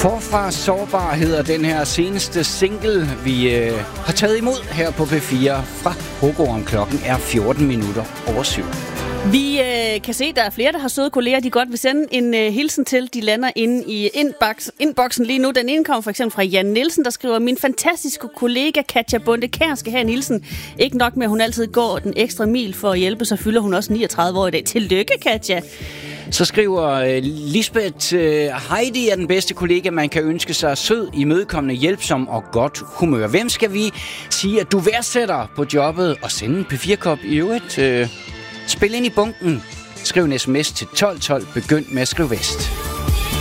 Forfra sårbar hedder den her seneste single, vi har taget imod her på P4 fra Hugo. Klokken er 14 minutter over 7. Vi kan se, at der er flere, der har søde kolleger, de godt vil sende en hilsen til. De lander inde i inboxen lige nu. Den ene kommer for eksempel fra Jan Nielsen, der skriver: min fantastiske kollega Katja Bonde Kjær skal have en hilsen. Ikke nok med, at hun altid går den ekstra mil for at hjælpe, så fylder hun også 39 år i dag. Tillykke, Katja! Så skriver Lisbeth: Heidi er den bedste kollega, man kan ønske sig. Sød, imødekommende, hjælpsom og godt humør. Hvem skal vi sige, at du værdsætter på jobbet? Og sende en P4-kop i øvrigt. Spil ind i bunken. Skriv en sms til 1212. Begynd med at skrive vest.